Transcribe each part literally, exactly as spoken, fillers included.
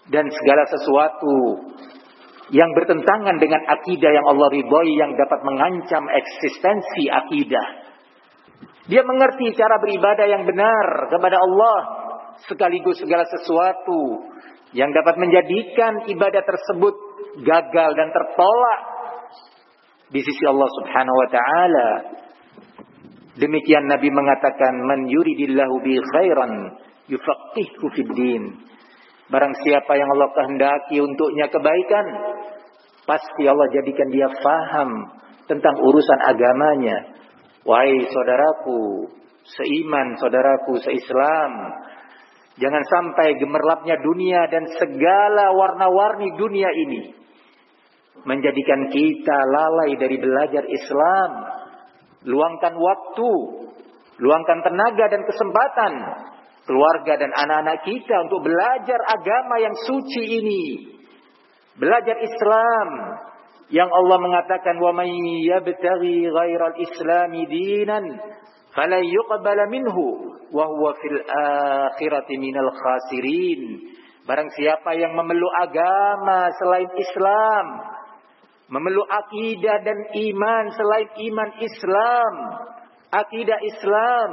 dan segala sesuatu yang bertentangan dengan akidah yang Allah ridhoi, yang dapat mengancam eksistensi akidah. Dia mengerti cara beribadah yang benar kepada Allah, sekaligus segala sesuatu yang dapat menjadikan ibadah tersebut gagal dan tertolak di sisi Allah Subhanahu wa taala. Demikian Nabi mengatakan, man yuridillahu bi khairan yufaqihu fid din. Barang siapa yang Allah kehendaki untuknya kebaikan, pasti Allah jadikan dia faham tentang urusan agamanya. Wahai saudaraku seiman, saudaraku seislam, jangan sampai gemerlapnya dunia dan segala warna-warni dunia ini menjadikan kita lalai dari belajar Islam. Luangkan waktu, luangkan tenaga dan kesempatan keluarga dan anak-anak kita untuk belajar agama yang suci ini. Belajar Islam yang Allah mengatakan, wa may yabtaghi ghairal islami dinan falan yuqbala minhu wa huwa fil akhirati minal khasirin. Barang siapa yang memeluk agama selain Islam, memeluk akidah dan iman selain iman Islam, akidah Islam,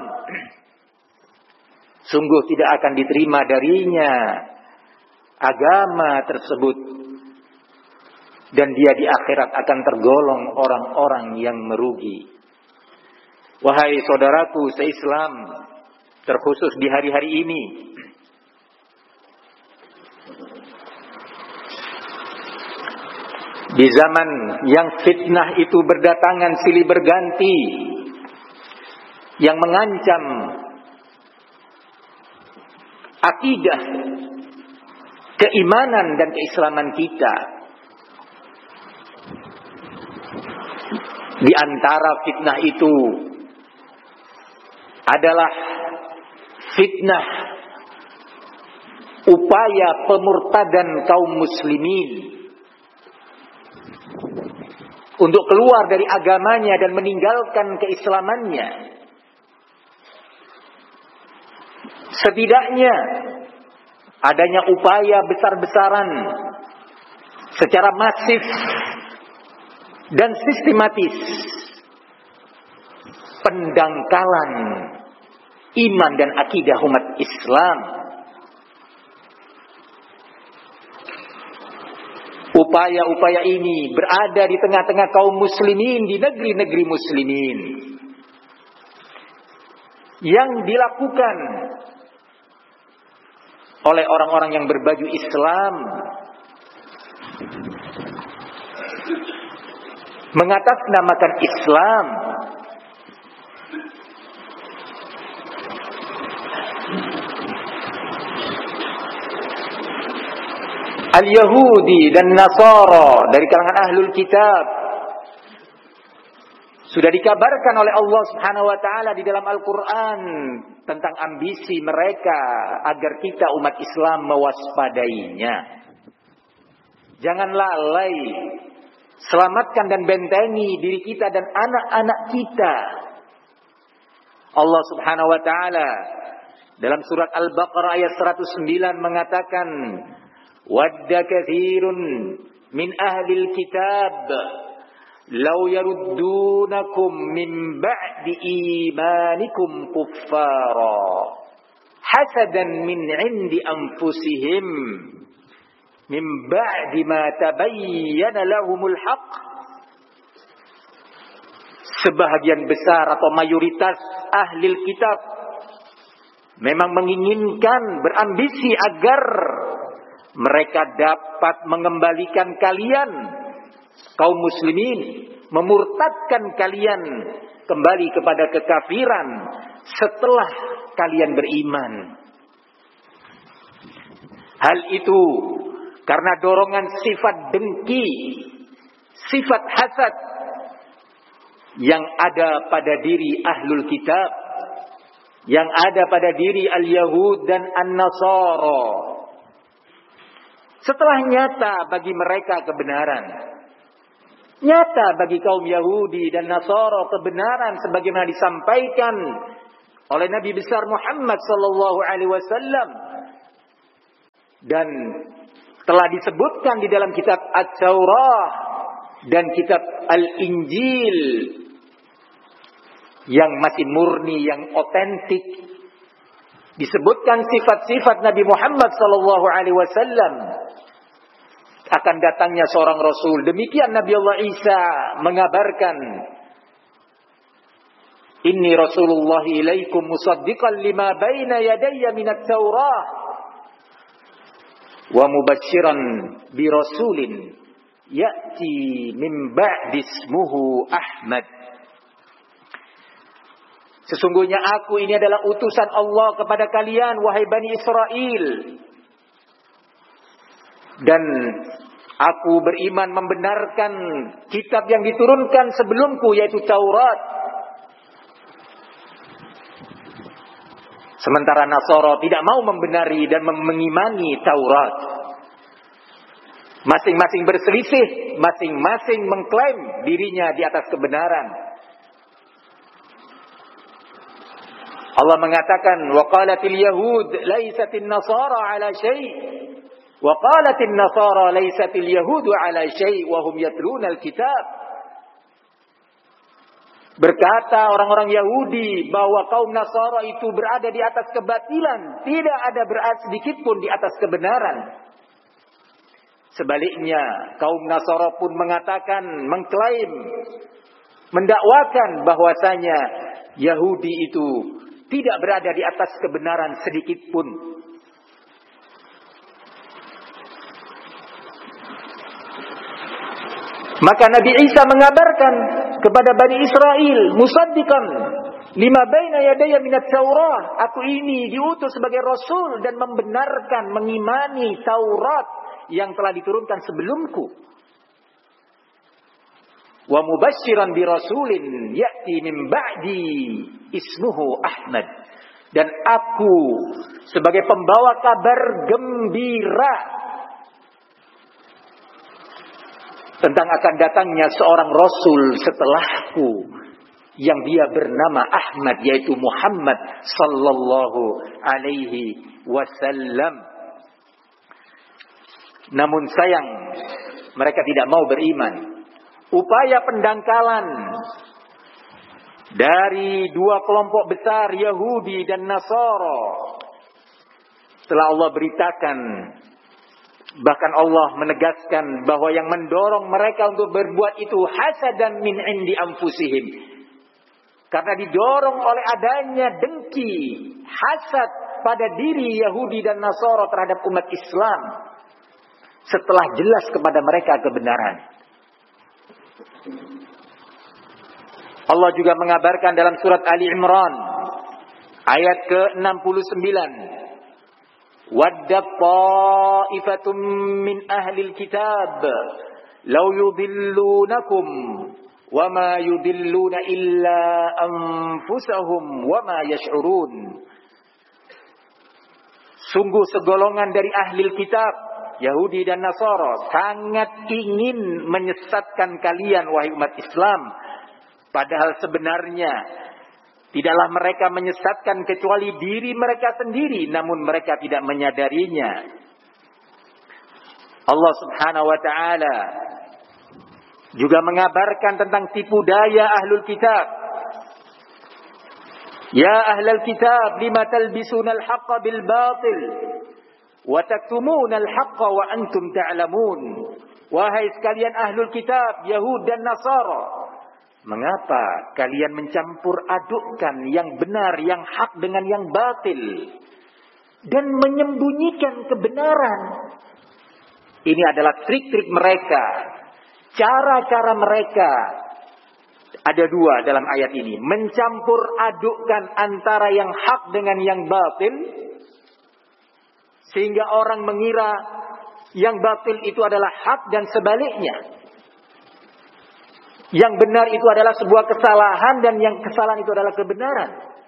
sungguh tidak akan diterima darinya agama tersebut, dan dia di akhirat akan tergolong orang-orang yang merugi. Wahai saudaraku seislam, terkhusus di hari-hari ini, di zaman yang fitnah itu berdatangan silih berganti, yang mengancam akidah, keimanan dan keislaman kita. Di antara fitnah itu adalah fitnah upaya pemurtadan kaum muslimin untuk keluar dari agamanya dan meninggalkan keislamannya. Setidaknya adanya upaya besar-besaran secara masif dan sistematis pendangkalan iman dan akidah umat Islam. Upaya-upaya ini berada di tengah-tengah kaum muslimin di negeri-negeri muslimin, yang dilakukan oleh orang-orang yang berbaju Islam, mengatasnamakan Islam, Al-Yahudi dan Nasara dari kalangan Ahlul Kitab. Sudah dikabarkan oleh Allah Subhanahu wa taala di dalam Al-Qur'an tentang ambisi mereka agar kita umat Islam mewaspadainya. Jangan lalai, selamatkan dan bentengi diri kita dan anak-anak kita. Allah Subhanahu wa taala dalam surat Al-Baqarah ayat seratus sembilan mengatakan, wadda katsirun min ahlil kitab law yaruddunakum min ba'di imanikum kuffara hasadan min 'indi anfusihim min ba'di ma tabayyana lahumul haqq. Sebahagian besar atau mayoritas ahlil kitab memang menginginkan, berambisi agar mereka dapat mengembalikan kalian kaum muslimin, memurtadkan kalian kembali kepada kekafiran setelah kalian beriman. Hal itu karena dorongan sifat dengki, sifat hasad yang ada pada diri ahlul kitab, yang ada pada diri al-Yahud dan an-Nasara. Setelah nyata bagi mereka kebenaran, nyata bagi kaum Yahudi dan Nasara kebenaran sebagaimana disampaikan oleh Nabi besar Muhammad sallallahu alaihi wasallam, dan telah disebutkan di dalam kitab At-Taurah dan kitab Al-Injil yang masih murni, yang otentik. Disebutkan sifat-sifat Nabi Muhammad sallallahu alaihi wasallam, akan datangnya seorang rasul. Demikian Nabi Allah Isa mengabarkan, "Inni Rasulullah ilaikum musaddiqan lima baina yadayya minat Taurah wa mubasysyiran bi rasulin ya'ti min ba'di ismuhu Ahmad." Sesungguhnya aku ini adalah utusan Allah kepada kalian, wahai Bani Israel. Dan aku beriman membenarkan kitab yang diturunkan sebelumku, yaitu Taurat. Sementara Nasara tidak mau membenari dan mengimani Taurat. Masing-masing berselisih, masing-masing mengklaim dirinya di atas kebenaran. Allah mengatakan, wa qalatil yahud laisatin nasara ala syai' wa qalatin nasara laisatil yahudu ala syai' wa hum yatluna alkitab. Berkata orang-orang Yahudi bahwa kaum Nasara itu berada di atas kebatilan, tidak ada berada sedikit pun di atas kebenaran. Sebaliknya, kaum Nasara pun mengatakan, mengklaim, mendakwakan bahwasanya Yahudi itu tidak berada di atas kebenaran sedikit pun. Maka Nabi Isa mengabarkan kepada Bani Israel, musaddiqan lima baina yadayya minat Taurah, aku ini diutus sebagai rasul dan membenarkan, mengimani Taurat yang telah diturunkan sebelumku. Wa mubasysyiran bi rasulin ya'ti min ba'di ismuhu Ahmad, dan aku sebagai pembawa kabar gembira tentang akan datangnya seorang rasul setelahku yang dia bernama Ahmad, yaitu Muhammad sallallahu alaihi wasallam. Namun sayang, mereka tidak mau beriman. Upaya pendangkalan dari dua kelompok besar, Yahudi dan Nasara, setelah Allah beritakan, bahkan Allah menegaskan bahwa yang mendorong mereka untuk berbuat itu hasadan min indi anfusihim, karena didorong oleh adanya dengki, hasad pada diri Yahudi dan Nasara terhadap umat Islam setelah jelas kepada mereka kebenaran. Allah juga mengabarkan dalam surat Ali Imran ayat ke enam puluh sembilan, wadda ta'ifatum min ahlil kitab law yudillunakum wa ma yudilluna illa anfusahum wa ma yash'urun. Sungguh segolongan dari ahli kitab, Yahudi dan Nasara, sangat ingin menyesatkan kalian wahai umat Islam, padahal sebenarnya tidaklah mereka menyesatkan kecuali diri mereka sendiri, namun mereka tidak menyadarinya. Allah Subhanahu wa taala juga mengabarkan tentang tipu daya ahlul kitab. Ya ahlul kitab, lima talbisuna al-haqqa bil batil wa taktumuna al-haqqa wa antum ta'lamun. Wahai sekalian ahlul kitab, Yahud dan Nasara, mengapa kalian mencampur adukkan yang benar, yang hak dengan yang batil dan menyembunyikan kebenaran? Ini adalah trik-trik mereka, cara-cara mereka. Ada dua dalam ayat ini, mencampur adukkan antara yang hak dengan yang batil, sehingga orang mengira yang batil itu adalah hak dan sebaliknya. Yang benar itu adalah sebuah kesalahan dan yang kesalahan itu adalah kebenaran.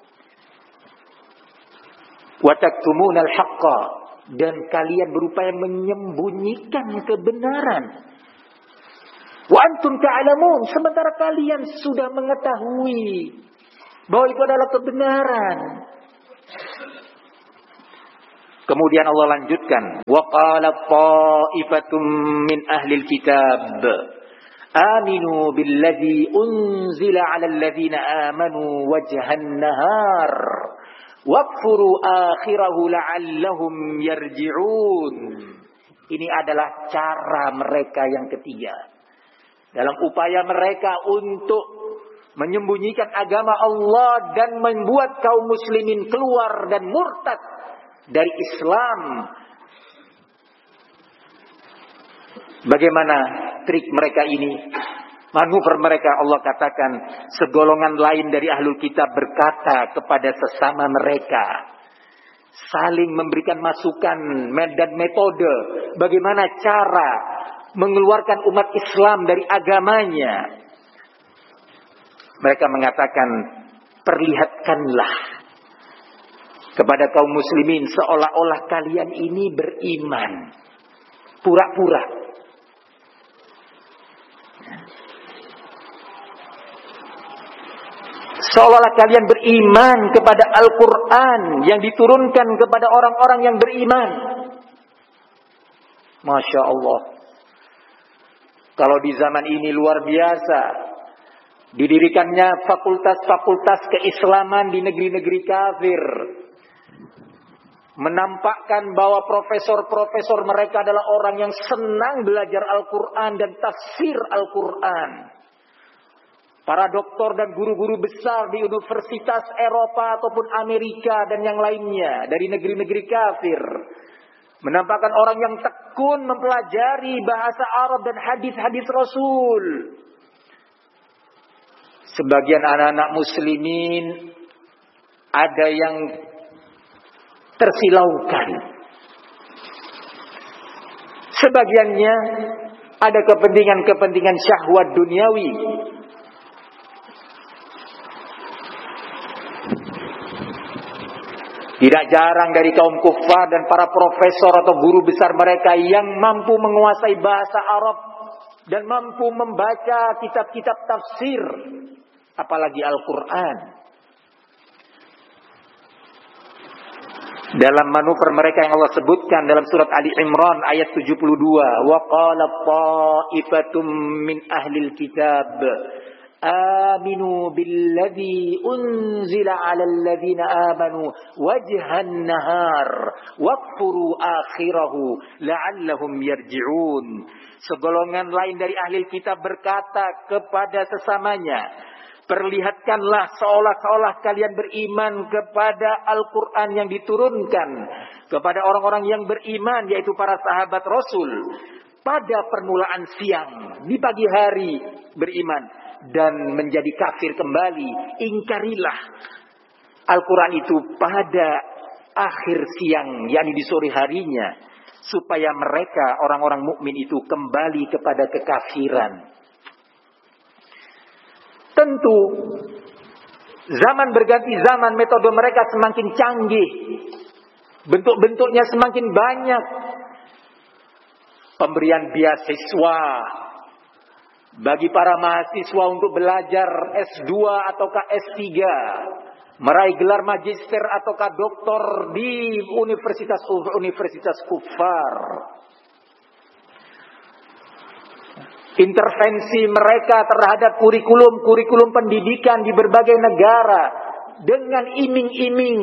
Wa taktumunal haqqa, dan kalian berupaya menyembunyikan kebenaran. Wa antum ta'lamun, sementara kalian sudah mengetahui bahwa itu adalah kebenaran. Kemudian Allah lanjutkan, wa qala ta'ifatum min ahlil kitab aminu billadzi unzila 'alal ladzina amanu wajhan nahar wakfuru akhirahu la'allahum yarji'un. Ini adalah cara mereka yang ketiga dalam upaya mereka untuk menyembunyikan agama Allah dan membuat kaum muslimin keluar dan murtad dari Islam. Bagaimana trik mereka ini? Manuver mereka, Allah katakan, segolongan lain dari ahlul kitab berkata kepada sesama mereka, saling memberikan masukan dan metode bagaimana cara mengeluarkan umat Islam dari agamanya. Mereka mengatakan, perlihatkanlah kepada kaum muslimin seolah-olah kalian ini beriman. Pura-pura. Seolah-olah kalian beriman kepada Al-Quran yang diturunkan kepada orang-orang yang beriman. Masya Allah. Kalau di zaman ini luar biasa. Didirikannya fakultas-fakultas keislaman di negeri-negeri kafir. Menampakkan bahwa profesor-profesor mereka adalah orang yang senang belajar Al-Quran dan tafsir Al-Quran. Para doktor dan guru-guru besar di universitas Eropa ataupun Amerika dan yang lainnya dari negeri-negeri kafir menampakkan orang yang tekun mempelajari bahasa Arab dan hadis-hadis Rasul. Sebagian anak-anak muslimin ada yang tersilaukan. Sebagiannya ada kepentingan-kepentingan syahwat duniawi. Tidak jarang dari kaum kufar dan para profesor atau guru besar mereka yang mampu menguasai bahasa Arab dan mampu membaca kitab-kitab tafsir, apalagi Al-Quran. Dalam manuver mereka yang Allah sebutkan dalam surat Ali Imran ayat tujuh puluh dua, wa qala ta'ifatum min ahlil kitab aminu billadzi unzila 'alal ladzina amanu wajhan nahar wakfuru akhirahu la'allahum yarji'un. Segolongan lain dari ahli kitab berkata kepada sesamanya, perlihatkanlah seolah-olah kalian beriman kepada Al-Quran yang diturunkan kepada orang-orang yang beriman, yaitu para sahabat Rasul, pada permulaan siang, di pagi hari beriman dan menjadi kafir kembali. Ingkarilah Al-Quran itu pada akhir siang, yakni di sore harinya, supaya mereka orang-orang mukmin itu kembali kepada kekafiran. Tentu zaman berganti zaman, metode mereka semakin canggih, bentuk-bentuknya semakin banyak. Pemberian beasiswa bagi para mahasiswa untuk belajar S dua ataukah S tiga, meraih gelar magister ataukah doktor di universitas-universitas kufar. Intervensi mereka terhadap kurikulum-kurikulum pendidikan di berbagai negara dengan iming-iming,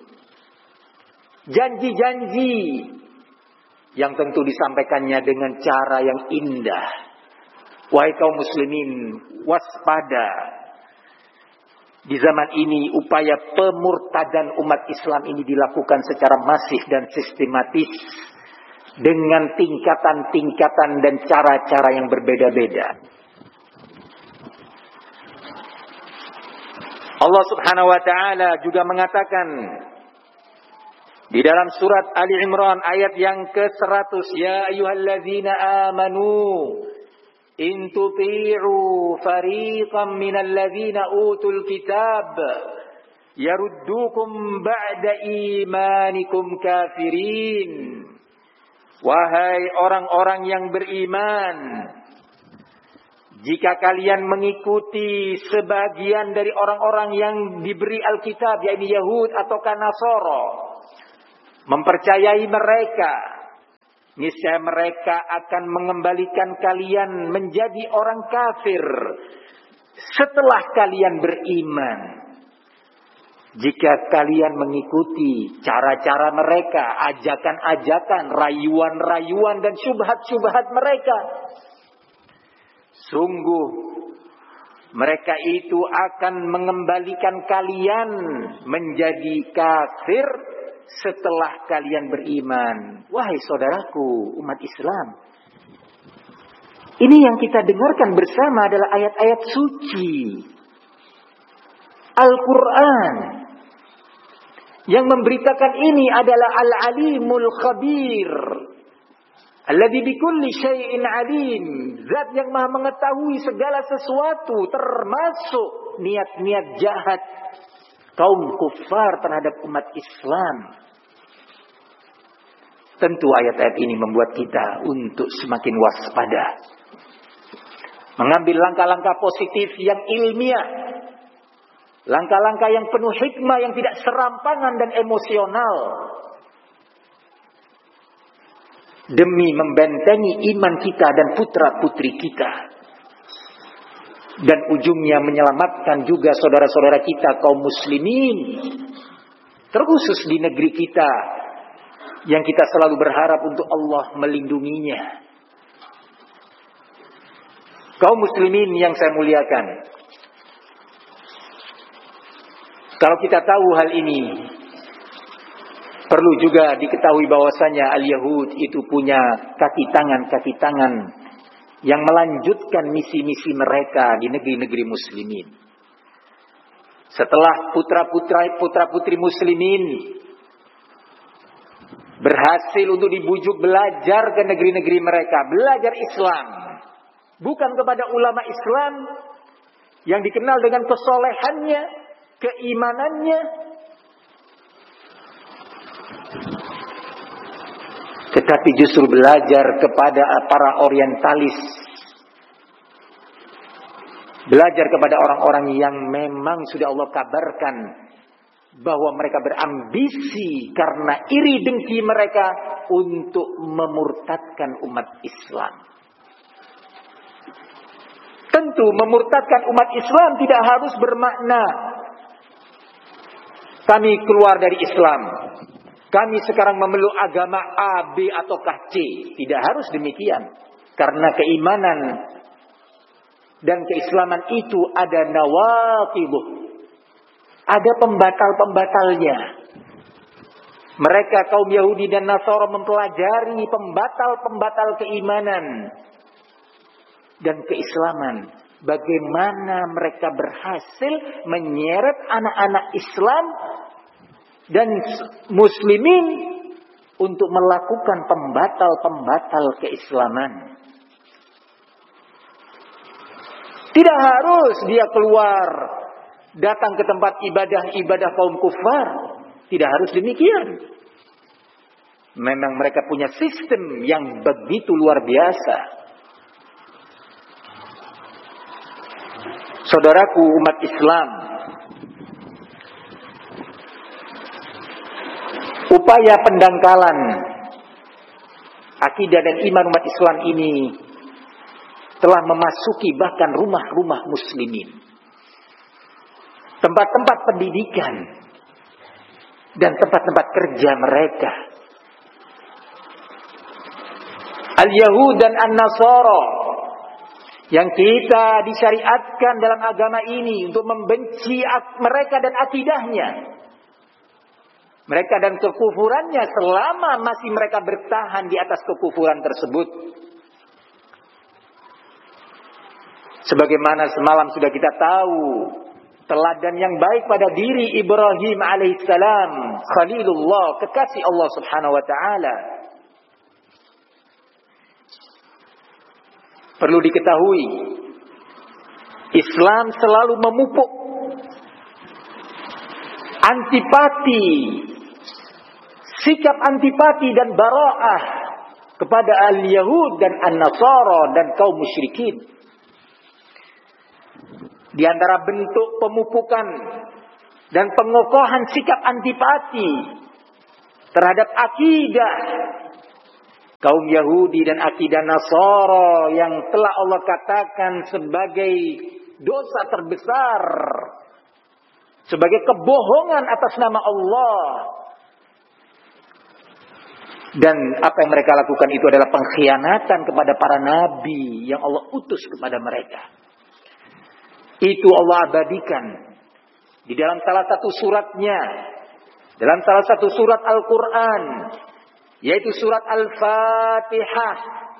janji-janji yang tentu disampaikannya dengan cara yang indah. Wahai kaum muslimin, waspada. Di zaman ini upaya pemurtadan umat Islam ini dilakukan secara masif dan sistematis dengan tingkatan-tingkatan dan cara-cara yang berbeda-beda. Allah Subhanahu wa taala juga mengatakan di dalam surat Ali Imran ayat yang ke seratus, ya ayyuhalladzina amanu in tuti'u fariqan minal ladzina utul kitab yaruddukum ba'da imanikum kafirin. Wahai orang-orang yang beriman, jika kalian mengikuti sebagian dari orang-orang yang diberi Alkitab, yaitu Yahud ataukah Nasara, mempercayai mereka, niscaya mereka akan mengembalikan kalian menjadi orang kafir setelah kalian beriman. Jika kalian mengikuti cara-cara mereka, ajakan-ajakan, rayuan-rayuan dan syubhat-syubhat mereka, sungguh mereka itu akan mengembalikan kalian menjadi kafir setelah kalian beriman. Wahai saudaraku umat Islam, ini yang kita dengarkan bersama adalah ayat-ayat suci Al-Quran. Yang memberitakan ini adalah Al-Alimul Khabir, alladzi bikulli syai'in alim, zat yang maha mengetahui segala sesuatu, termasuk niat-niat jahat kaum kufar terhadap umat Islam. Tentu ayat-ayat ini membuat kita untuk semakin waspada, mengambil langkah-langkah positif yang ilmiah, langkah-langkah yang penuh hikmah, yang tidak serampangan dan emosional, demi membentengi iman kita dan putra-putri kita, dan ujungnya menyelamatkan juga saudara-saudara kita kaum muslimin, terkhusus di negeri kita yang kita selalu berharap untuk Allah melindunginya. Kaum muslimin yang saya muliakan, kalau kita tahu hal ini, perlu juga diketahui bahwasanya al-Yahud itu punya kaki tangan-kaki tangan yang melanjutkan misi-misi mereka di negeri-negeri muslimin. Setelah putra-putra putra-putri muslimin berhasil untuk dibujuk belajar ke negeri-negeri mereka, belajar Islam, bukan kepada ulama Islam yang dikenal dengan kesolehannya, keimanannya, tetapi justru belajar kepada para orientalis, belajar kepada orang-orang yang memang sudah Allah kabarkan bahwa mereka berambisi karena iri dengki mereka untuk memurtadkan umat Islam. Tentu memurtadkan umat Islam tidak harus bermakna kami keluar dari Islam, kami sekarang memeluk agama A, B, ataukah C. Tidak harus demikian. Karena keimanan dan keislaman itu ada nawaqidh, ada pembatal-pembatalnya. Mereka kaum Yahudi dan Nasara mempelajari pembatal-pembatal keimanan dan keislaman. Bagaimana mereka berhasil menyeret anak-anak Islam dan muslimin untuk melakukan pembatal-pembatal keislaman. Tidak harus dia keluar datang ke tempat ibadah-ibadah kaum kufar. Tidak harus demikian. Memang mereka punya sistem yang begitu luar biasa. Saudaraku umat Islam, upaya pendangkalan akidah dan iman umat Islam ini telah memasuki bahkan rumah-rumah muslimin, tempat-tempat pendidikan dan tempat-tempat kerja mereka. Al-Yahud dan An-Nasara yang kita disyariatkan dalam agama ini untuk membenci mereka dan akidahnya, mereka dan kekufurannya, selama masih mereka bertahan di atas kekufuran tersebut. Sebagaimana semalam sudah kita tahu teladan yang baik pada diri Ibrahim alaihissalam, Khalilullah, kekasih Allah subhanahu wa ta'ala. Perlu diketahui, Islam selalu memupuk antipati, sikap antipati dan bara'ah kepada al-Yahud dan an-Nasara dan kaum musyrikin. Di antara bentuk pemupukan dan pengokohan sikap antipati terhadap akidah kaum Yahudi dan akidah Nasara yang telah Allah katakan sebagai dosa terbesar, sebagai kebohongan atas nama Allah. Dan apa yang mereka lakukan itu adalah pengkhianatan kepada para nabi yang Allah utus kepada mereka. Itu Allah abadikan di dalam salah satu suratnya, dalam salah satu surat Al-Quran, yaitu surat Al-Fatihah.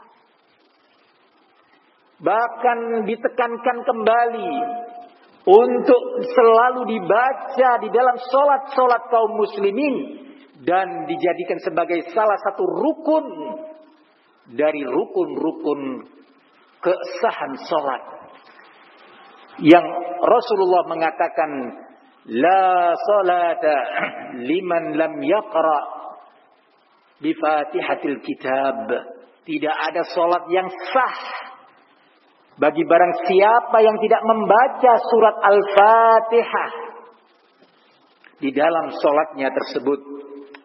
Bahkan ditekankan kembali untuk selalu dibaca di dalam solat-solat kaum muslimin, dan dijadikan sebagai salah satu rukun dari rukun-rukun kesahan solat. Yang Rasulullah mengatakan, la salata liman lam yaqra bi Fatihatil Kitab. Tidak ada solat yang sah bagi barang siapa yang tidak membaca surat Al-Fatihah di dalam solatnya tersebut.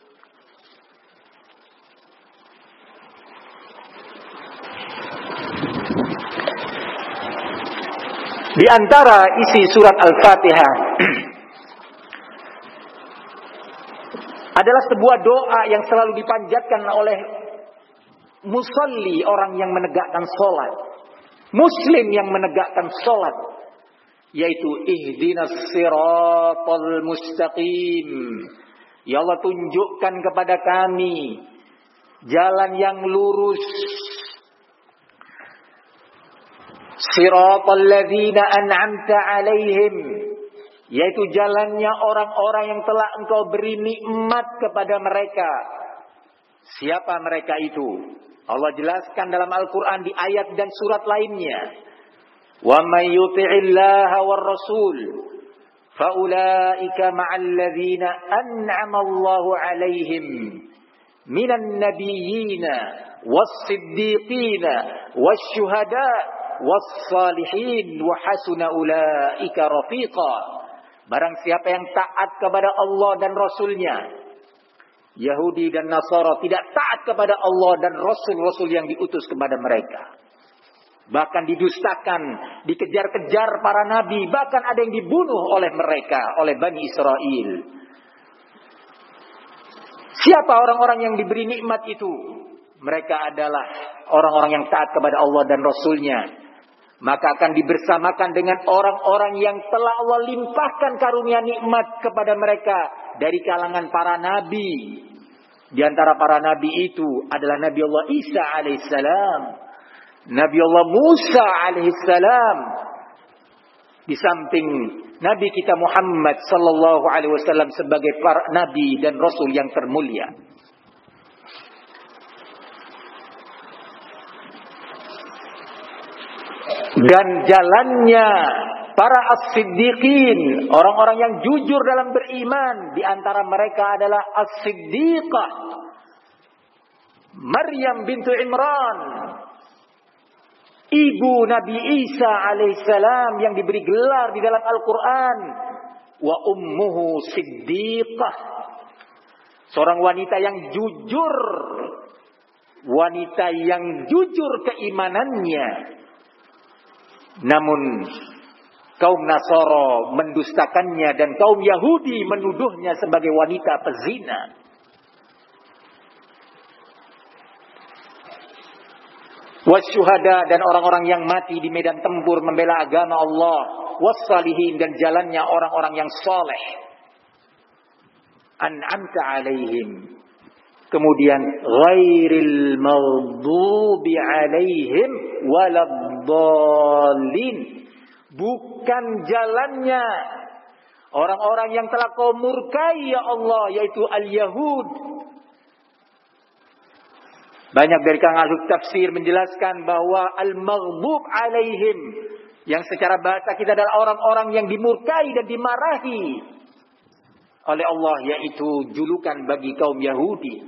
Di antara isi surat Al-Fatihah adalah sebuah doa yang selalu dipanjatkan oleh musalli, orang yang menegakkan sholat, muslim yang menegakkan sholat, yaitu ihdinas siratal mustaqim. Ya Allah, tunjukkan kepada kami jalan yang lurus. Siratal ladzina an'amta alaihim, yaitu jalannya orang-orang yang telah Engkau beri nikmat kepada mereka. Siapa mereka itu? Allah jelaskan dalam Al-Quran di ayat dan surat lainnya. Wa may yuti'illaha war rasul fa ulaika ma'al ladzina an'ama Allahu alaihim minan nabiyyina was-siddiqina wasyuhada was-salihin wa hasuna ulaika rafiqa. Barang siapa yang taat kepada Allah dan Rasulnya, Yahudi dan Nasara tidak taat kepada Allah dan Rasul-Rasul yang diutus kepada mereka, bahkan didustakan, dikejar-kejar para nabi, bahkan ada yang dibunuh oleh mereka, oleh Bani Israel. Siapa orang-orang yang diberi nikmat itu? Mereka adalah orang-orang yang taat kepada Allah dan Rasulnya. Maka akan dibersamakan dengan orang-orang yang telah Allah limpahkan karunia nikmat kepada mereka dari kalangan para nabi. Di antara para nabi itu adalah Nabi Allah Isa alaihissalam, Nabi Allah Musa alaihissalam, di samping Nabi kita Muhammad sallallahu alaihi wasallam sebagai para nabi dan rasul yang termulia. Dan jalannya para as-siddiqin, orang-orang yang jujur dalam beriman, di antara mereka adalah as-siddiqah Maryam bintu Imran, ibu Nabi Isa alaihissalam yang diberi gelar di dalam Al-Quran, wa ummuhu siddiqah, seorang wanita yang jujur, wanita yang jujur keimanannya. Namun kaum Nasara mendustakannya dan kaum Yahudi menuduhnya sebagai wanita pezina. Wasyuhada, dan orang-orang yang mati di medan tempur membela agama Allah. Wassalihin, dan jalannya orang-orang yang saleh. An'amta alaihim. Kemudian ghairil maghdubi alaihim waladdallin, bukan jalannya orang-orang yang telah Kau murkai ya Allah, yaitu al-Yahud. Banyak dari kalangan ahli tafsir menjelaskan bahwa al-maghdub alaihim, yang secara bahasa kita adalah orang-orang yang dimurkai dan dimarahi oleh Allah, yaitu julukan bagi kaum Yahudi.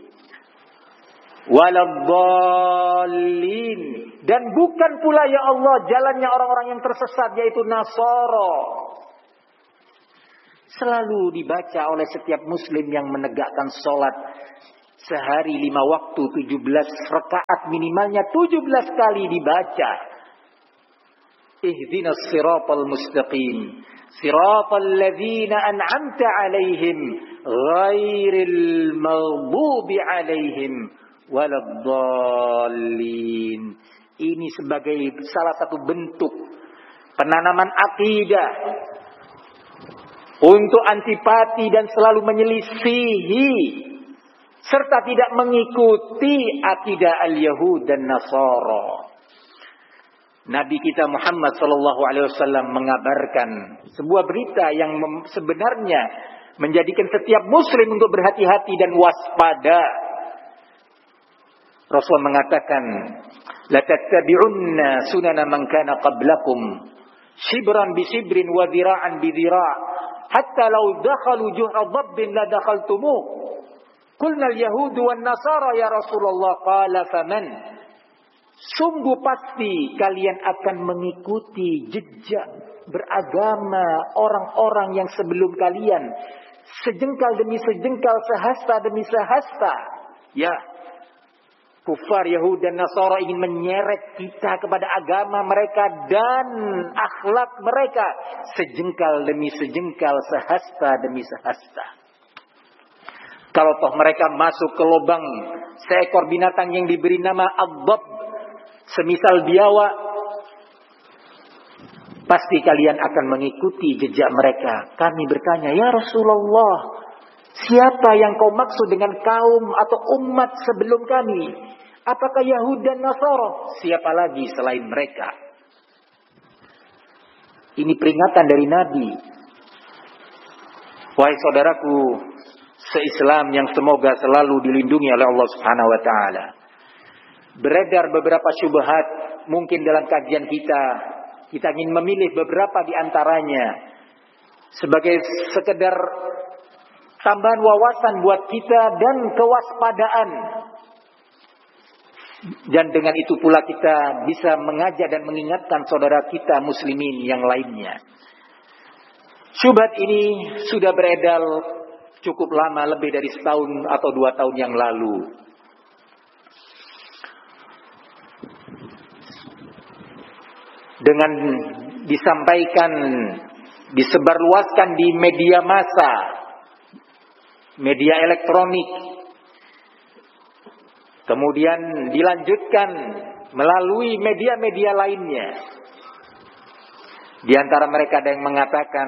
Waladdallin, dan bukan pula ya Allah jalannya orang-orang yang tersesat, yaitu Nasara. selalu dibaca oleh setiap muslim yang menegakkan sholat sehari lima waktu, tujuh belas rakaat, minimalnya tujuh belas kali dibaca. Ihdinas siratal mustaqim, siratal ladzina an'amta alaihim, ghairil maghdubi alaihim waladdallin. Ini sebagai salah satu bentuk penanaman akidah untuk antipati dan selalu menyelisihi serta tidak mengikuti akidah al-Yahud dan Nasara. Nabi kita Muhammad sallallahu alaihi wasallam mengabarkan sebuah berita yang mem- sebenarnya menjadikan setiap muslim untuk berhati-hati dan waspada. Rasul mengatakan, la tattabi'unna sunana man kana qablakum shibran bi shibrin wa dhira'an bi dhira' hatta law dakhalu juhra dabbin la dakhaltumuh. Qulna al-yahudu wan nasara ya Rasulullah, qala faman. Sungguh pasti kalian akan mengikuti jejak beragama orang-orang yang sebelum kalian, sejengkal demi sejengkal, sehasta demi sehasta. Ya, kufar Yahud dan Nasara ingin menyeret kita kepada agama mereka dan akhlak mereka, sejengkal demi sejengkal, sehasta demi sehasta. Kalau toh mereka masuk ke lubang seekor binatang yang diberi nama ad-dab, semisal biawak, pasti kalian akan mengikuti jejak mereka. Kami bertanya, ya Rasulullah, siapa yang kau maksud dengan kaum atau umat sebelum kami? Apakah Yahud dan Nasara? Siapa lagi selain mereka? Ini peringatan dari Nabi. Wahai saudaraku se-Islam yang semoga selalu dilindungi oleh Allah Subhanahu wa taala. Beredar beberapa syubhat mungkin dalam kajian kita. Kita ingin memilih beberapa di antaranya sebagai sekedar tambahan wawasan buat kita dan kewaspadaan. Dan dengan itu pula kita bisa mengajak dan mengingatkan saudara kita muslimin yang lainnya. Syubhat ini sudah beredar cukup lama, lebih dari setahun atau dua tahun yang lalu. Dengan disampaikan, disebarluaskan di media massa, media elektronik, kemudian dilanjutkan melalui media-media lainnya. Di antara mereka ada yang mengatakan,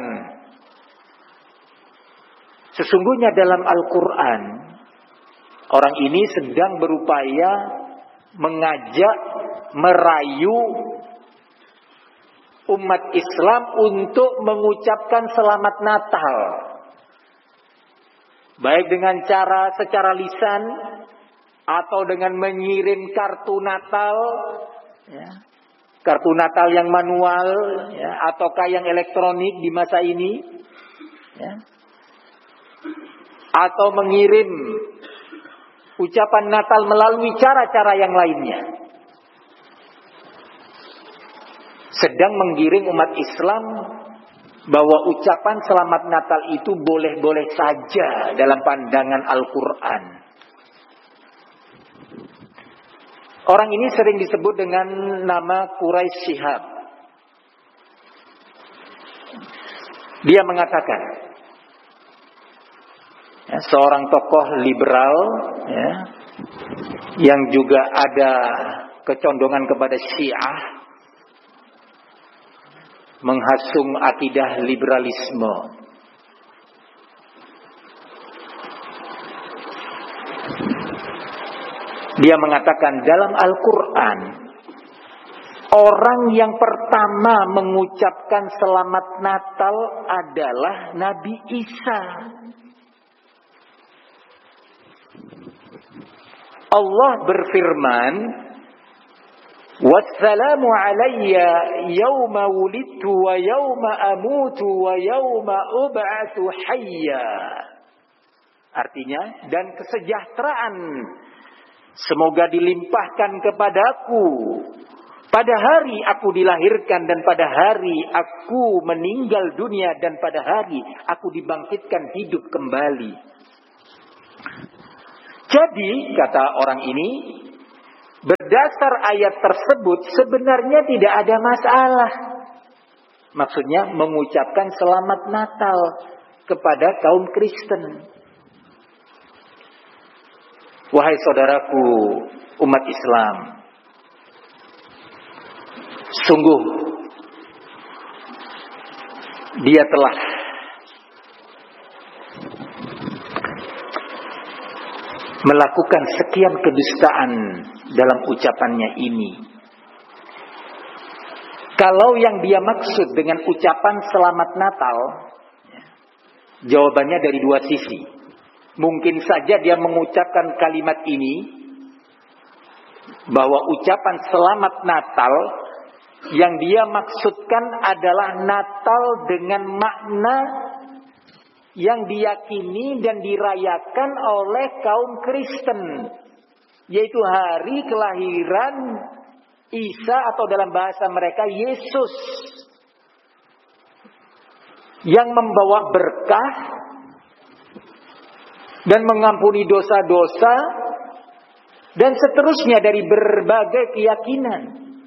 sesungguhnya dalam Al-Quran, orang ini sedang berupaya mengajak, merayu umat Islam untuk mengucapkan selamat Natal. Baik dengan cara secara lisan, atau dengan mengirim kartu Natal, ya, kartu Natal yang manual, ya, ataukah yang elektronik di masa ini, ya, atau mengirim ucapan Natal melalui cara-cara yang lainnya. Sedang menggiring umat Islam bahwa ucapan selamat Natal itu boleh-boleh saja dalam pandangan Al-Quran. Orang ini sering disebut dengan nama Quraisy Shihab. Dia mengatakan, ya, seorang tokoh liberal, ya, yang juga ada kecondongan kepada Syiah, menghasung akidah liberalisme. Dia mengatakan dalam Al-Quran, orang yang pertama mengucapkan selamat Natal adalah Nabi Isa. Allah berfirman, wassalamu alayya yawma wulidtu wa yawma amutu wa yawma ub'atsu hayya. Artinya, dan kesejahteraan semoga dilimpahkan kepadaku pada hari aku dilahirkan dan pada hari aku meninggal dunia dan pada hari aku dibangkitkan hidup kembali. Jadi, kata orang ini, berdasar ayat tersebut sebenarnya tidak ada masalah. Maksudnya mengucapkan selamat Natal kepada kaum Kristen. Wahai saudaraku umat Islam, sungguh dia telah melakukan sekian kedustaan dalam ucapannya ini. Kalau yang dia maksud dengan ucapan selamat Natal, jawabannya dari dua sisi. Mungkin saja dia mengucapkan kalimat ini, bahwa ucapan selamat Natal yang dia maksudkan adalah Natal dengan makna yang diyakini dan dirayakan oleh kaum Kristen, yaitu hari kelahiran Isa atau dalam bahasa mereka Yesus, yang membawa berkah dan mengampuni dosa-dosa dan seterusnya dari berbagai keyakinan.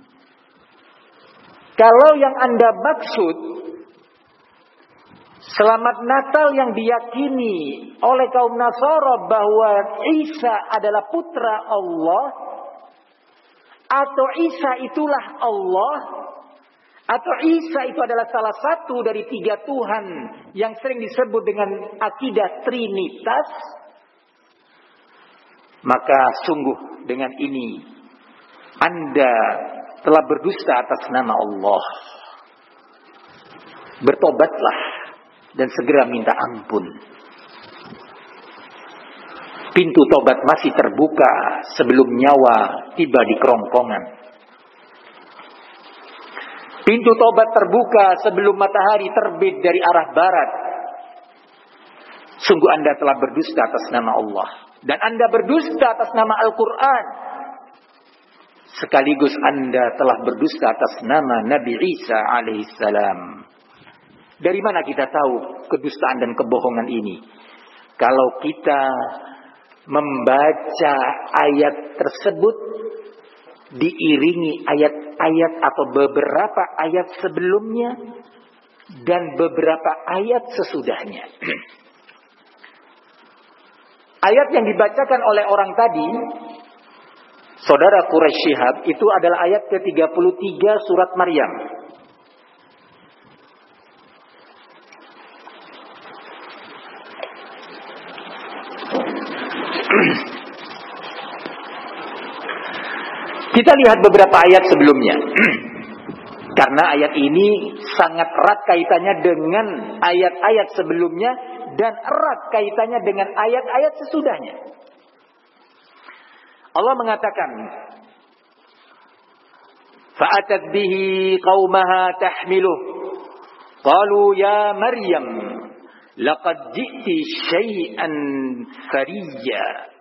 Kalau yang Anda maksud selamat Natal yang diyakini oleh kaum Nasara bahwa Isa adalah putra Allah, atau Isa itulah Allah, atau Isa itu adalah salah satu dari tiga Tuhan yang sering disebut dengan akidah Trinitas, maka sungguh dengan ini Anda telah berdusta atas nama Allah. Bertobatlah dan segera minta ampun. Pintu tobat masih terbuka sebelum nyawa tiba di kerongkongan. Pintu tobat terbuka sebelum matahari terbit dari arah barat. Sungguh Anda telah berdusta atas nama Allah. Dan Anda berdusta atas nama Al-Quran. Sekaligus Anda telah berdusta atas nama Nabi Isa alaihissalam. Dari mana kita tahu kedustaan dan kebohongan ini? Kalau kita membaca ayat tersebut diiringi ayat-ayat atau beberapa ayat sebelumnya dan beberapa ayat sesudahnya. Ayat yang dibacakan oleh orang tadi, saudara Quraisy Shihab, itu adalah ayat ke tiga puluh tiga surat Maryam. Kita lihat beberapa ayat sebelumnya. Karena ayat ini sangat erat kaitannya dengan ayat-ayat sebelumnya dan erat kaitannya dengan ayat-ayat sesudahnya. Allah mengatakan, "Fa'atat bihi qaumaha tahmiluh. Qalu ya Maryam, laqad ji'ti syai'an fariyya."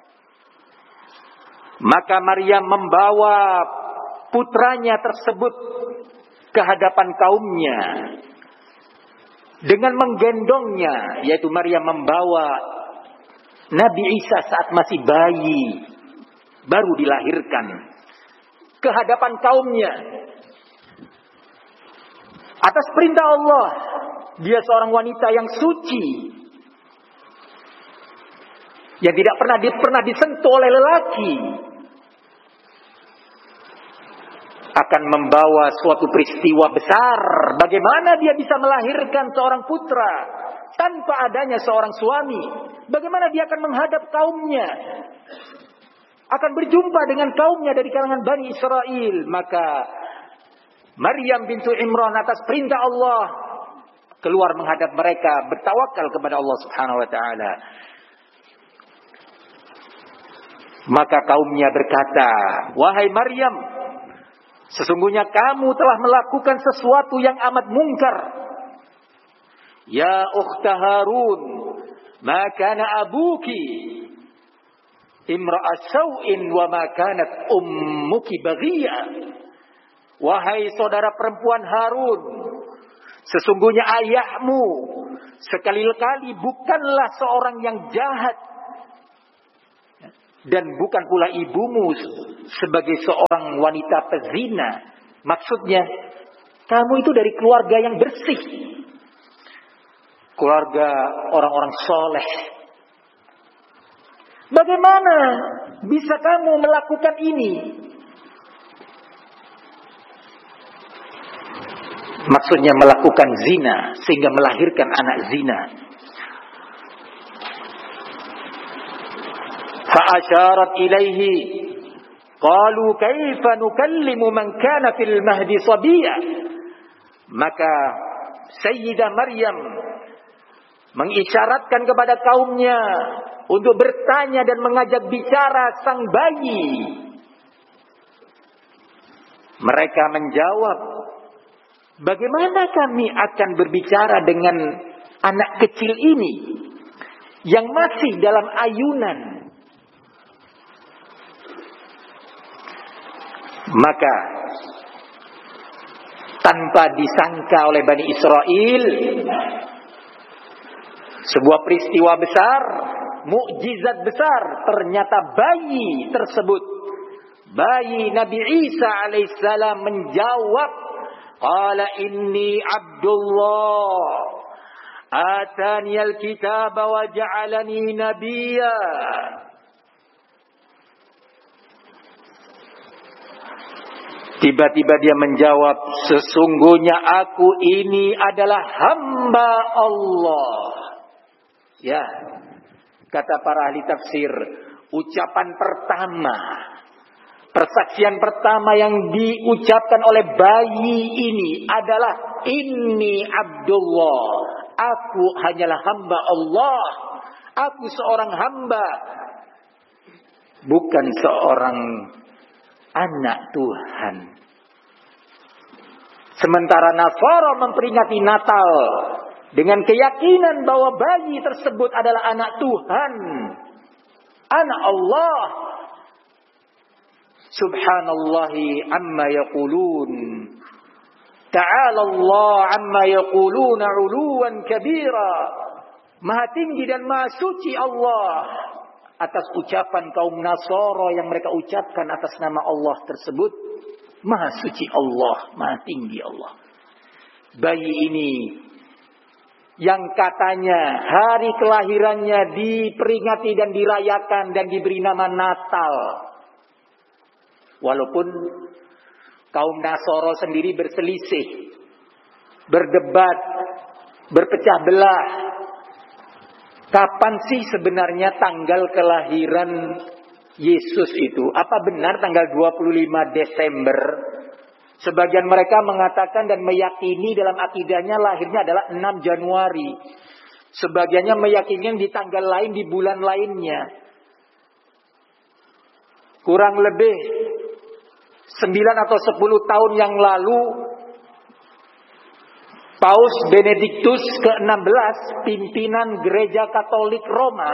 Maka Maryam membawa putranya tersebut ke hadapan kaumnya dengan menggendongnya, yaitu Maryam membawa Nabi Isa saat masih bayi, baru dilahirkan, ke hadapan kaumnya atas perintah Allah. Dia seorang wanita yang suci, yang tidak pernah pernah disentuh oleh lelaki, akan membawa suatu peristiwa besar. Bagaimana dia bisa melahirkan seorang putra tanpa adanya seorang suami? Bagaimana dia akan menghadap kaumnya, akan berjumpa dengan kaumnya dari kalangan Bani Israel? Maka Maryam bintu Imran atas perintah Allah keluar menghadap mereka, bertawakal kepada Allah Subhanahu wa taala. Maka kaumnya berkata, "Wahai Maryam, sesungguhnya kamu telah melakukan sesuatu yang amat mungkar. Ya ukhta Harun, ma kana abuki imra'a saw'in wa ma kanat ummuki baghiyya." Wahai saudara perempuan Harun, sesungguhnya ayahmu sekali-kali bukanlah seorang yang jahat, dan bukan pula ibumu sebagai seorang wanita pezina. Maksudnya, kamu itu dari keluarga yang bersih, keluarga orang-orang soleh. Bagaimana bisa kamu melakukan ini? Maksudnya melakukan zina sehingga melahirkan anak zina. Fa'asyarat ilaihi qalu kaifa nukallimu man kana fil mahdi sabiyya. Maka Sayyidah Maryam mengisyaratkan kepada kaumnya untuk bertanya dan mengajak bicara sang bayi. Mereka menjawab, bagaimana kami akan berbicara dengan anak kecil ini yang masih dalam ayunan? Maka tanpa disangka oleh Bani Israel, sebuah peristiwa besar, mukjizat besar, ternyata bayi tersebut, bayi Nabi Isa alaihissalam menjawab, qala inni Abdullah atani al-kitaba wa ja'alani nabiyya. Tiba-tiba dia menjawab, sesungguhnya aku ini adalah hamba Allah. Ya, kata para ahli tafsir, ucapan pertama, persaksian pertama yang diucapkan oleh bayi ini adalah inni Abdullah. Aku hanyalah hamba Allah. Aku seorang hamba, bukan seorang anak Tuhan. Sementara Nasara memperingati Natal dengan keyakinan bahwa bayi tersebut adalah anak Tuhan, anak Allah. Subhanallahi amma yaqulun. Ta'ala Allah amma yaquluna 'uluwan kabira. Maha tinggi dan maha suci Allah atas ucapan kaum Nasara yang mereka ucapkan atas nama Allah tersebut. Maha suci Allah, maha tinggi Allah. Bayi ini yang katanya hari kelahirannya diperingati dan dirayakan dan diberi nama Natal. Walaupun kaum Nasara sendiri berselisih, berdebat, berpecah belah. Kapan sih sebenarnya tanggal kelahiran Yesus itu? Apa benar tanggal dua puluh lima Desember? Sebagian mereka mengatakan dan meyakini dalam akidahnya lahirnya adalah enam Januari. Sebagiannya meyakini di tanggal lain, di bulan lainnya. Kurang lebih sembilan atau sepuluh tahun yang lalu, Paus Benediktus ke enam belas, pimpinan Gereja Katolik Roma,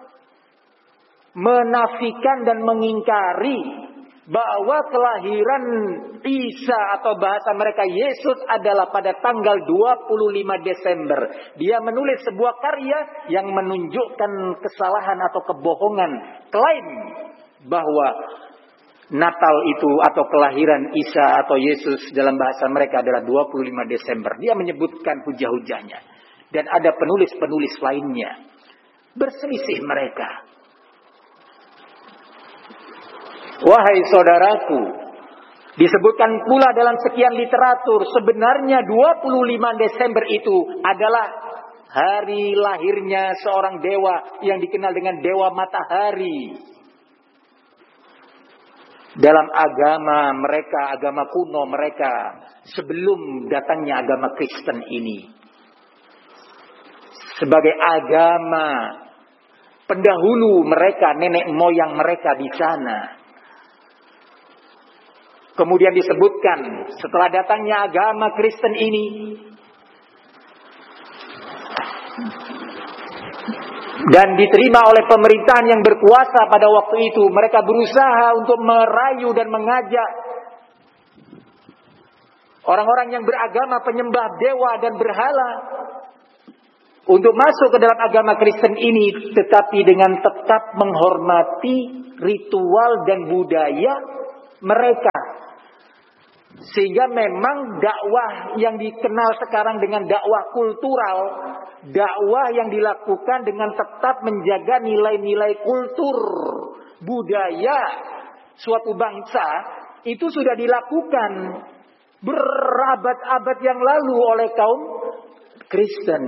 menafikan dan mengingkari bahwa kelahiran Isa atau bahasa mereka Yesus adalah pada tanggal dua puluh lima Desember. Dia menulis sebuah karya yang menunjukkan kesalahan atau kebohongan, klaim bahwa Natal itu atau kelahiran Isa atau Yesus dalam bahasa mereka adalah dua puluh lima Desember. Dia menyebutkan hujah-hujahnya. Dan ada penulis-penulis lainnya. Berselisih mereka. Wahai saudaraku, disebutkan pula dalam sekian literatur, sebenarnya dua puluh lima Desember itu adalah hari lahirnya seorang dewa yang dikenal dengan Dewa Matahari. Dalam agama mereka, agama kuno mereka, sebelum datangnya agama Kristen ini, sebagai agama pendahulu mereka, nenek moyang mereka di sana. Kemudian disebutkan setelah datangnya agama Kristen ini, dan diterima oleh pemerintahan yang berkuasa pada waktu itu, mereka berusaha untuk merayu dan mengajak orang-orang yang beragama penyembah dewa dan berhala, untuk masuk ke dalam agama Kristen ini, tetapi dengan tetap menghormati ritual dan budaya mereka. Sehingga memang dakwah yang dikenal sekarang dengan dakwah kultural, dakwah yang dilakukan dengan tetap menjaga nilai-nilai kultur, budaya suatu bangsa, itu sudah dilakukan berabad-abad yang lalu oleh kaum Kristen.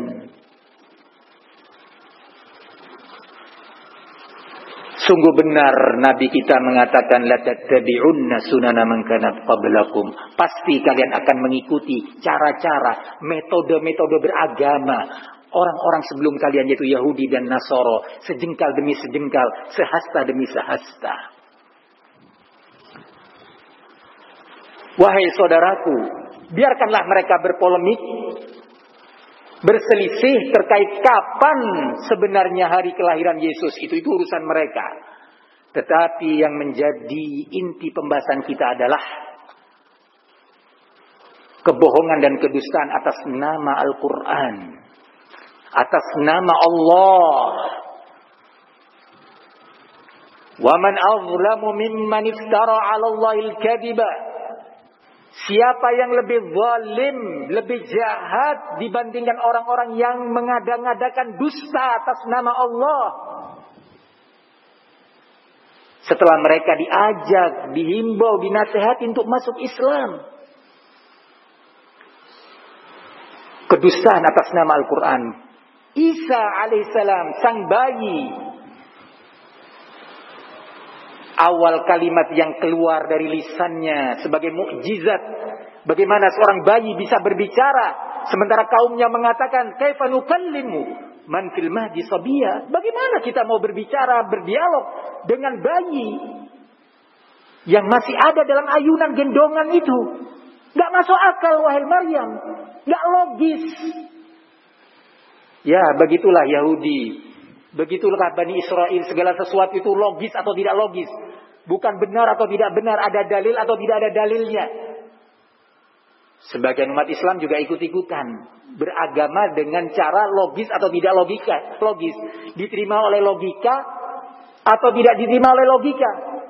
Sungguh benar Nabi kita mengatakan la tattabi'unna sunana man kana qablakum. Pasti kalian akan mengikuti cara-cara, metode-metode beragama orang-orang sebelum kalian, yaitu Yahudi dan Nasoro, sejengkal demi sejengkal, sehasta demi sehasta. Wahai saudaraku, biarkanlah mereka berpolemik, berselisih terkait kapan sebenarnya hari kelahiran Yesus. Itu itu urusan mereka. Tetapi yang menjadi inti pembahasan kita adalah kebohongan dan kedustaan atas nama Al-Quran, atas nama Allah. Wa man azlamu mimman iftara 'ala Allahil kadhiba. Siapa yang lebih zalim, lebih jahat dibandingkan orang-orang yang mengada-ngadakan dusta atas nama Allah. Setelah mereka diajak, dihimbau, dinasihati untuk masuk Islam. Kedustaan atas nama Al-Quran. Isa alaihissalam, sang bayi, awal kalimat yang keluar dari lisannya sebagai mukjizat. Bagaimana seorang bayi bisa berbicara sementara kaumnya mengatakan kaifa nukallimu man fil mahdi sabiya. Bagaimana kita mau berbicara, berdialog dengan bayi yang masih ada dalam ayunan gendongan itu? Gak masuk akal wahai Maryam, gak logis. Ya, begitulah Yahudi. Begitulah Bani Israel, segala sesuatu itu logis atau tidak logis. Bukan benar atau tidak benar, ada dalil atau tidak ada dalilnya. Sebagian umat Islam juga ikut-ikutan beragama dengan cara logis atau tidak logika. Logis, diterima oleh logika atau tidak diterima oleh logika.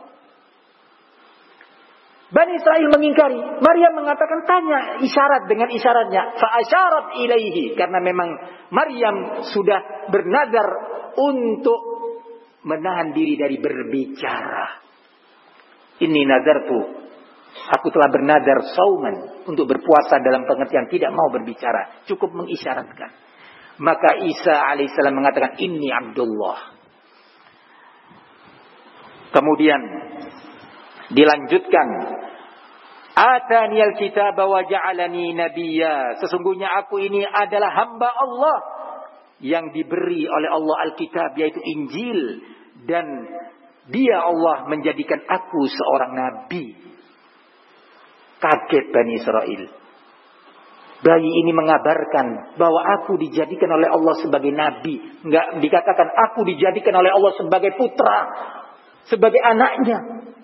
Bani Israel mengingkari. Maryam mengatakan, tanya isyarat dengan isyaratnya. Fa'asyarat ilaihi. Karena memang Maryam sudah bernadar untuk menahan diri dari berbicara. Ini nazartu, aku telah bernadar sauman, untuk berpuasa dalam pengertian tidak mau berbicara, cukup mengisyaratkan. Maka Isa alaihissalam mengatakan, inni Abdullah. Kemudian dilanjutkan, ataniyal kitaba wa ja'alani nabiyya. Sesungguhnya aku ini adalah hamba Allah yang diberi oleh Allah Alkitab, yaitu Injil, dan Dia Allah menjadikan aku seorang nabi. Kaget Bani Israel. Bayi ini mengabarkan bahwa aku dijadikan oleh Allah sebagai nabi. Enggak dikatakan aku dijadikan oleh Allah sebagai putra, sebagai anaknya.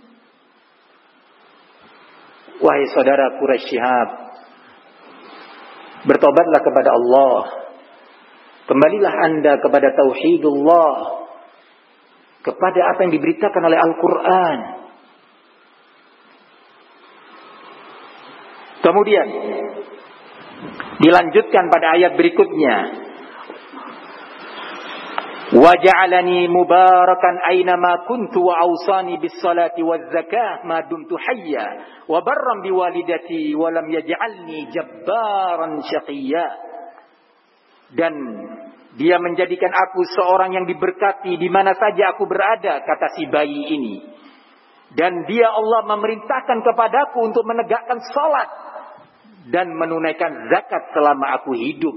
Wahai saudara Quraisy Syihab, bertobatlah kepada Allah. Kembalilah anda kepada tauhidullah, kepada apa yang diberitakan oleh Al-Quran. Kemudian dilanjutkan pada ayat berikutnya, wa ja'alani mubarakan aynama kuntu wa awsani bis salati waz zakah ma dumtu hayya wa barran biwalidati wa lam yaj'alni jabbaran syaqiyya. Dan Dia menjadikan aku seorang yang diberkati di mana saja aku berada, kata si bayi ini. Dan Dia Allah memerintahkan kepadaku untuk menegakkan salat dan menunaikan zakat selama aku hidup.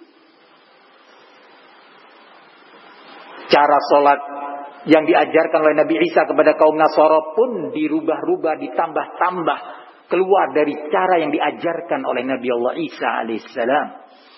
Cara salat yang diajarkan oleh Nabi Isa kepada kaum Nasara pun dirubah-rubah, ditambah-tambah, keluar dari cara yang diajarkan oleh Nabi Allah Isa alaihissalam.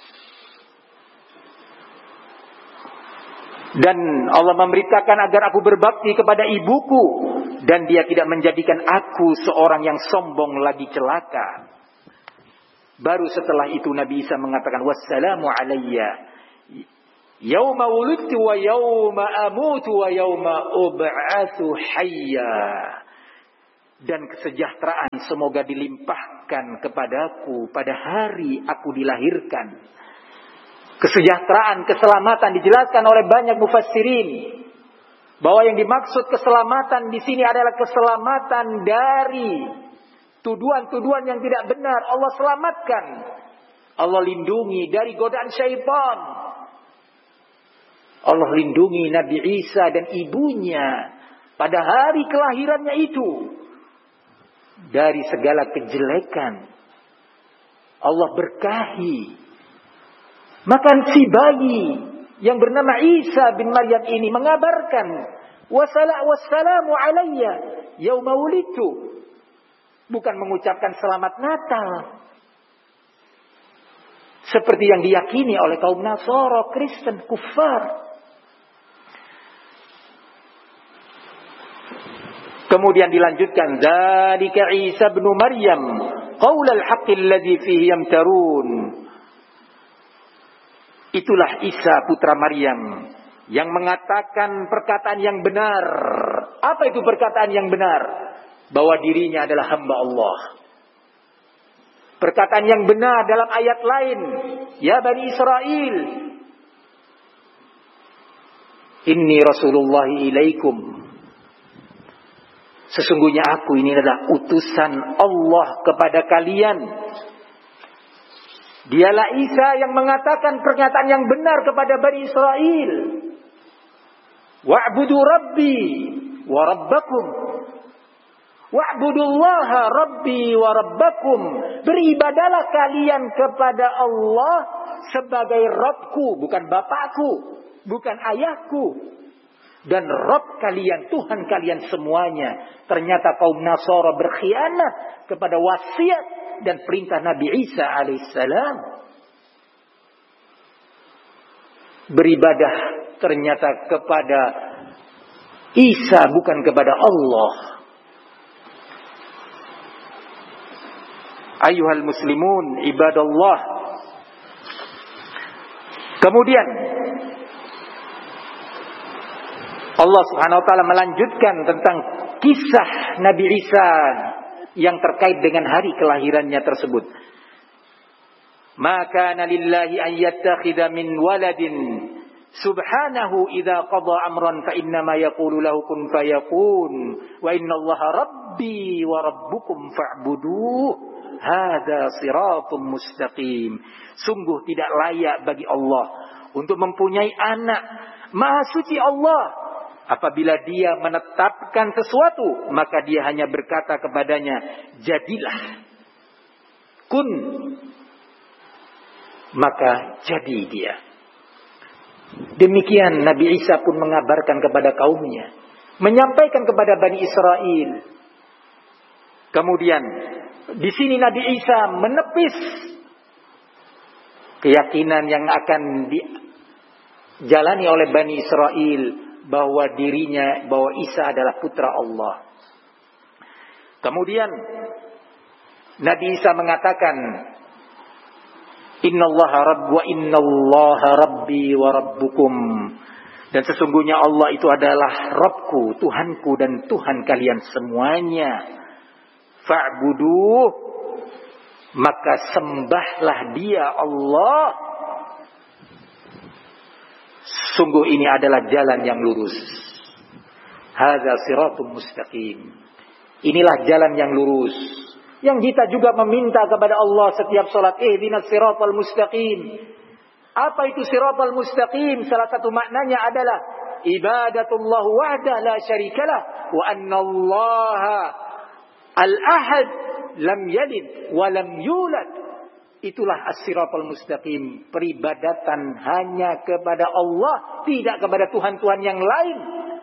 Dan Allah memerintahkan agar aku berbakti kepada ibuku, dan Dia tidak menjadikan aku seorang yang sombong lagi celaka. Baru setelah itu Nabi Isa mengatakan, wassalamu alayya yauma wulidtu wa yauma amutu wa yauma ub'atsu hayya. Dan kesejahteraan semoga dilimpahkan kepadaku pada hari aku dilahirkan. Kesejahteraan, keselamatan dijelaskan oleh banyak mufassirin bahwa yang dimaksud keselamatan di sini adalah keselamatan dari tuduhan-tuduhan yang tidak benar. Allah selamatkan, Allah lindungi dari godaan syaitan. Allah lindungi Nabi Isa dan ibunya pada hari kelahirannya itu dari segala kejelekan. Allah berkahi. Maka si bayi yang bernama Isa bin Maryam ini mengabarkan, wassalamu alayya yauma wulidtu. Bukan mengucapkan selamat Natal seperti yang diyakini oleh kaum Nasara, Kristen, kufar. Kemudian dilanjutkan, dzalika Isa bin Maryam qaulal haqqi alladzi fihi yamtarun. Itulah Isa putra Maryam yang mengatakan perkataan yang benar. Apa itu perkataan yang benar? Bahwa dirinya adalah hamba Allah. Perkataan yang benar dalam ayat lain, ya Bani Israel, inni Rasulullahi ilaikum. Sesungguhnya aku ini adalah utusan Allah kepada kalian. Dialah Isa yang mengatakan pernyataan yang benar kepada Bani Israel. Wa'budu Rabbi wa Rabbakum. Wa'budullaha Rabbi wa Rabbakum. Beribadalah kalian kepada Allah sebagai Rabbku, bukan bapakku, bukan ayahku. Dan Rabb kalian, Tuhan kalian semuanya. Ternyata kaum Nasara berkhianat kepada wasiat dan perintah Nabi Isa alaihissalam. Beribadah ternyata kepada Isa, bukan kepada Allah. Ayuhal muslimun, ibadallah. Kemudian Allah Subhanahu wa taala melanjutkan tentang kisah Nabi Isa yang terkait dengan hari kelahirannya tersebut. Maka lillahi an yattakhidha min waladin subhanahu idza qada amran fa inna ma yaqulu lahu kun fayakun wa innallaha rabbi wa rabbukum fa'buduh hadza siratun mustaqim. Sungguh tidak layak bagi Allah untuk mempunyai anak. Maha suci Allah. Apabila dia menetapkan sesuatu, maka dia hanya berkata kepadanya, jadilah. Kun. Maka jadi dia. Demikian Nabi Isa pun mengabarkan kepada kaumnya. Menyampaikan kepada Bani Israel. Kemudian, di sini Nabi Isa menepis keyakinan yang akan dijalani oleh Bani Israel bahwa dirinya, bahwa Isa adalah putra Allah. Kemudian Nabi Isa mengatakan, innallaha rabb wa innallaha rabbi wa rabbukum. Dan sesungguhnya Allah itu adalah Rabbku, Tuhanku dan Tuhan kalian semuanya. Fa'buduh, maka sembahlah Dia Allah. Sungguh ini adalah jalan yang lurus. Hadza siratun mustaqim. Inilah jalan yang lurus. Yang kita juga meminta kepada Allah setiap salat, ihdinas siratal mustaqim. Apa itu siratal mustaqim? Salah satu maknanya adalah ibadatullah wahdah la syarikalah wa annallaha al-ahad lam yalid wa lam yulad. Itulah as-siratal mustaqim. Peribadatan hanya kepada Allah, tidak kepada Tuhan-Tuhan yang lain.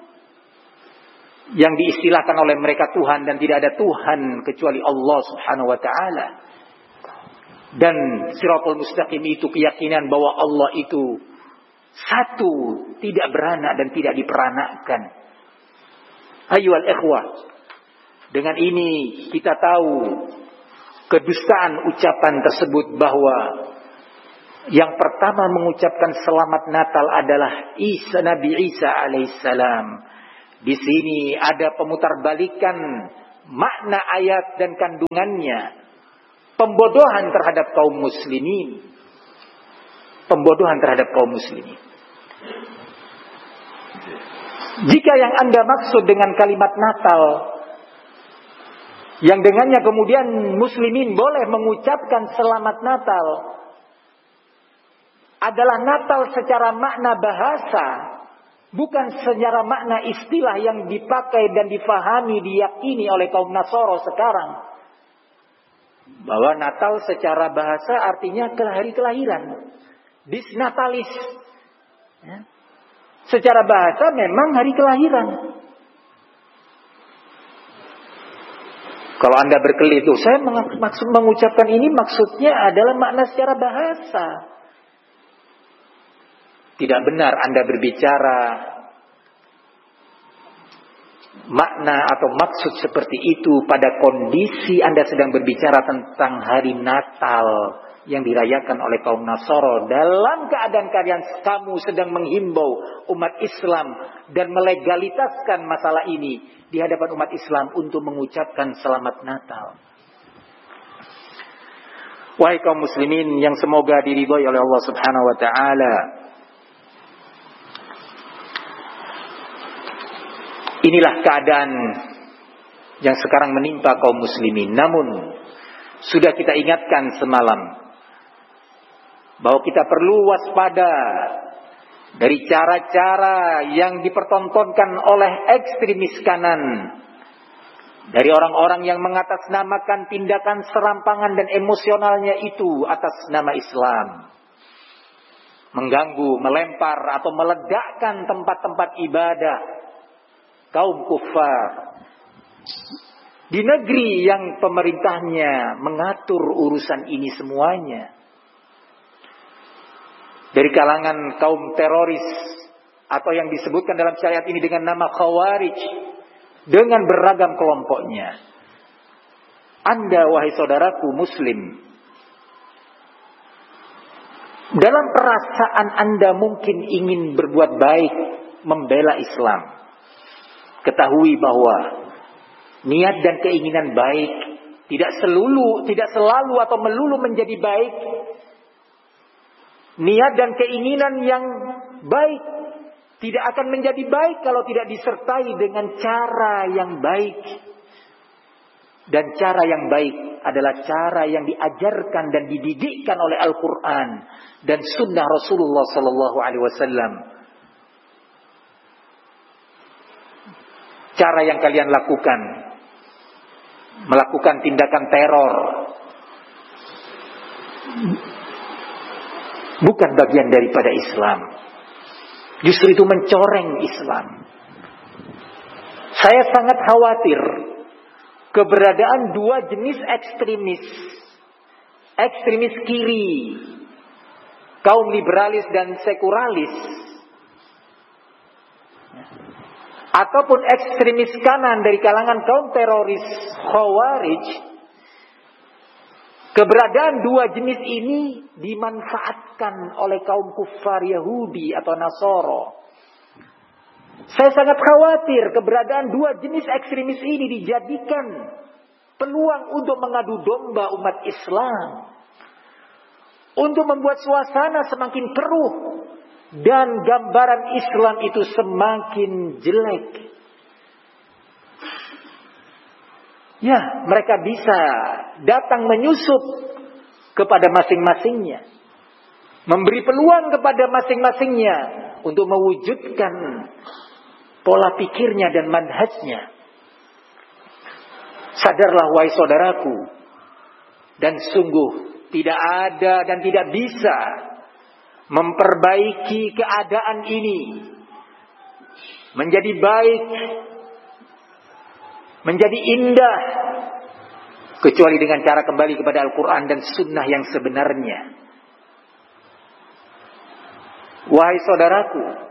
Yang diistilahkan oleh mereka Tuhan, dan tidak ada Tuhan kecuali Allah subhanahu wa ta'ala. Dan siratal mustaqim itu keyakinan bahwa Allah itu satu, tidak beranak dan tidak diperanakkan. Ayyuhal ikhwah, dengan ini kita tahu kedustaan ucapan tersebut bahwa yang pertama mengucapkan selamat Natal adalah Isa, Nabi Isa alaihissalam. Di sini ada pemutarbalikan makna ayat dan kandungannya. Pembodohan terhadap kaum muslimin. Pembodohan terhadap kaum muslimin. Jika yang Anda maksud dengan kalimat Natal, yang dengannya kemudian muslimin boleh mengucapkan selamat Natal, adalah Natal secara makna bahasa, bukan secara makna istilah yang dipakai dan difahami, diyakini oleh kaum Nasoro sekarang. Bahwa Natal secara bahasa artinya hari kelahiran. Disnatalis. Ya. Secara bahasa memang hari kelahiran. Kalau Anda berkelit, tuh, saya maksud mengucapkan ini maksudnya adalah makna secara bahasa. Tidak benar Anda berbicara makna atau maksud seperti itu pada kondisi Anda sedang berbicara tentang hari Natal yang dirayakan oleh kaum Nasoro, dalam keadaan kalian kamu sedang menghimbau umat Islam dan melegalitaskan masalah ini di hadapan umat Islam untuk mengucapkan selamat Natal. Wahai kaum muslimin yang semoga diridhai oleh Allah Subhanahu wa taala, inilah keadaan yang sekarang menimpa kaum muslimin. Namun sudah kita ingatkan semalam bahwa kita perlu waspada dari cara-cara yang dipertontonkan oleh ekstremis kanan, dari orang-orang yang mengatasnamakan tindakan serampangan dan emosionalnya itu atas nama Islam, mengganggu, melempar atau meledakkan tempat-tempat ibadah kaum kufar di negeri yang pemerintahnya mengatur urusan ini semuanya. Dari kalangan kaum teroris atau yang disebutkan dalam syariat ini dengan nama Khawarij, dengan beragam kelompoknya. Anda wahai saudaraku muslim, dalam perasaan Anda mungkin ingin berbuat baik, membela Islam. Ketahui bahwa niat dan keinginan baik tidak selalu, tidak selalu atau melulu menjadi baik. Niat dan keinginan yang baik tidak akan menjadi baik kalau tidak disertai dengan cara yang baik. Dan cara yang baik adalah cara yang diajarkan dan dididikkan oleh Al-Quran dan Sunnah Rasulullah Sallallahu Alaihi Wasallam. Cara yang kalian lakukan, melakukan tindakan teror, bukan bagian daripada Islam. Justru itu mencoreng Islam. Saya sangat khawatir keberadaan dua jenis ekstremis. Ekstremis kiri, kaum liberalis dan sekularis, ataupun ekstremis kanan dari kalangan kaum teroris Khawarij. Keberadaan dua jenis ini dimanfaatkan oleh kaum kufar Yahudi atau Nasoro. Saya sangat khawatir keberadaan dua jenis ekstremis ini dijadikan peluang untuk mengadu domba umat Islam, untuk membuat suasana semakin keruh dan gambaran Islam itu semakin jelek. Ya, mereka bisa datang menyusup kepada masing-masingnya, memberi peluang kepada masing-masingnya untuk mewujudkan pola pikirnya dan manhajnya. Sadarlah wahai saudaraku, dan sungguh tidak ada dan tidak bisa memperbaiki keadaan ini menjadi baik, menjadi indah, kecuali dengan cara kembali kepada Al-Quran dan Sunnah yang sebenarnya. Wahai saudaraku,